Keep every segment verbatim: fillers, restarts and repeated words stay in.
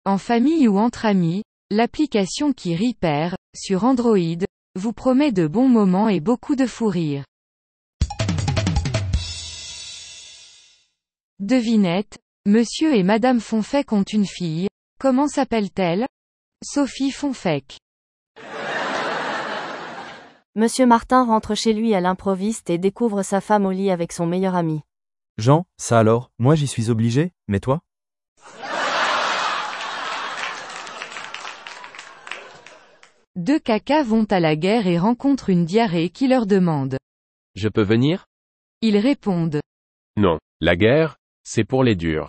En famille ou entre amis, l'application qui rit perd, sur Android, vous promet de bons moments et beaucoup de fou rire. Devinette, Monsieur et Madame Fonfec ont une fille, comment s'appelle-t-elle? Sophie Fonfec. Monsieur Martin rentre chez lui à l'improviste et découvre sa femme au lit avec son meilleur ami. Jean, ça alors, moi j'y suis obligé, mais toi? Deux cacas vont à la guerre et rencontrent une diarrhée qui leur demande. Je peux venir? Ils répondent. Non, la guerre, c'est pour les durs.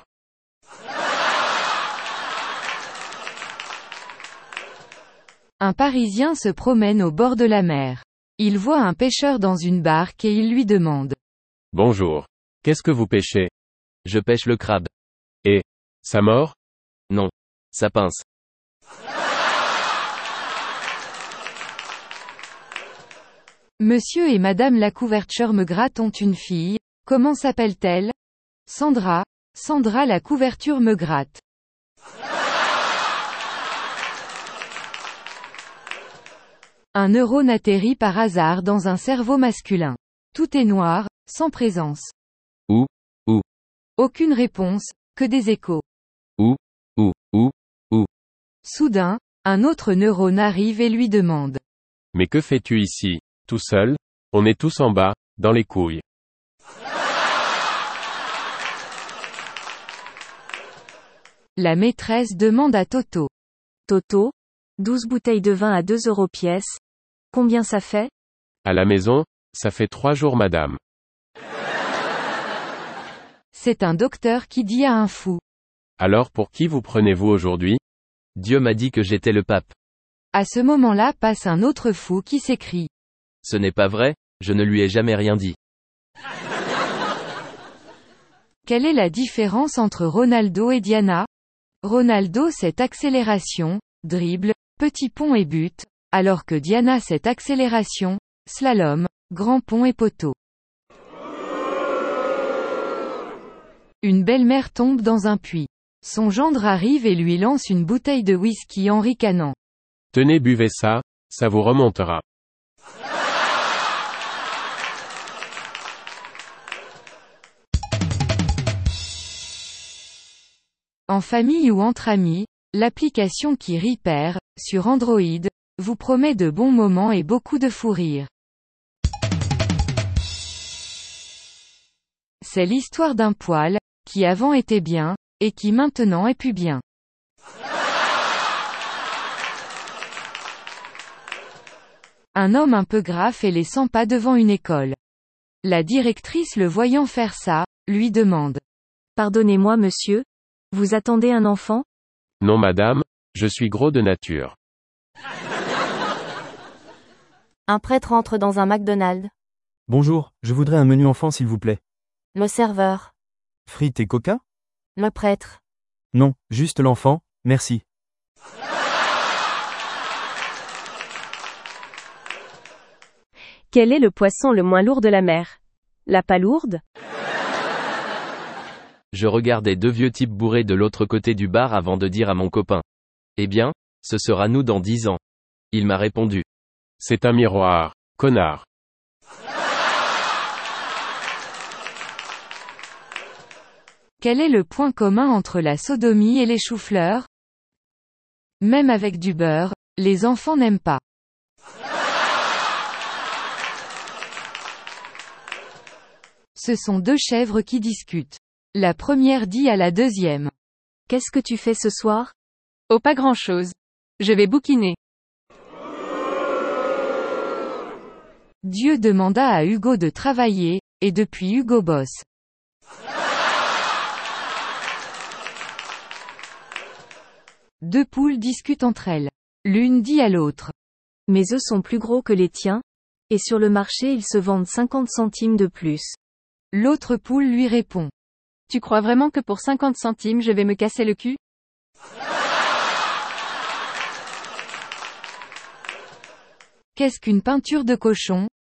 Un Parisien se promène au bord de la mer. Il voit un pêcheur dans une barque et il lui demande. Bonjour. Qu'est-ce que vous pêchez? Je pêche le crabe. Et, ça mord? Non. Ça pince. Monsieur et Madame la couverture me gratte ont une fille, comment s'appelle-t-elle? Sandra, Sandra la couverture me gratte. Un neurone atterrit par hasard dans un cerveau masculin. Tout est noir, sans présence. Où? Où? Aucune réponse, que des échos. Où? Où? Où? Où? Soudain, un autre neurone arrive et lui demande. Mais que fais-tu ici, tout seul? On est tous en bas, dans les couilles. La maîtresse demande à Toto. Toto, douze bouteilles de vin à deux euros pièce. Combien ça fait? À la maison, ça fait trois jours madame. C'est un docteur qui dit à un fou. Alors pour qui vous prenez-vous aujourd'hui? Dieu m'a dit que j'étais le pape. À ce moment-là passe un autre fou qui s'écrie. Ce n'est pas vrai, je ne lui ai jamais rien dit. Quelle est la différence entre Ronaldo et Diana? Ronaldo c'est accélération, dribble, petit pont et but, alors que Diana c'est accélération, slalom, grand pont et poteau. Une belle-mère tombe dans un puits. Son gendre arrive et lui lance une bouteille de whisky en ricanant. Tenez, buvez ça, ça vous remontera. En famille ou entre amis, l'application qui rit perd, sur Android, vous promet de bons moments et beaucoup de fou rire. C'est l'histoire d'un poil, qui avant était bien, et qui maintenant est plus bien. Un homme un peu grave fait les cent pas devant une école. La directrice le voyant faire ça, lui demande. Pardonnez-moi monsieur? Vous attendez un enfant? Non madame, je suis gros de nature. Un prêtre entre dans un McDonald's. Bonjour, je voudrais un menu enfant s'il vous plaît. Le serveur. Frites et coca? Le prêtre. Non, juste l'enfant, merci. Quel est le poisson le moins lourd de la mer? La palourde? Je regardais deux vieux types bourrés de l'autre côté du bar avant de dire à mon copain. Eh bien, ce sera nous dans dix ans. Il m'a répondu. C'est un miroir, connard. Quel est le point commun entre la sodomie et les choux-fleurs? Même avec du beurre, les enfants n'aiment pas. Ce sont deux chèvres qui discutent. La première dit à la deuxième. Qu'est-ce que tu fais ce soir? Oh, pas grand-chose. Je vais bouquiner. Dieu demanda à Hugo de travailler, et depuis Hugo bosse. Deux poules discutent entre elles. L'une dit à l'autre. Mes œufs sont plus gros que les tiens, et sur le marché ils se vendent cinquante centimes de plus. L'autre poule lui répond. Tu crois vraiment que pour cinquante centimes je vais me casser le cul? Qu'est-ce qu'une peinture de cochon?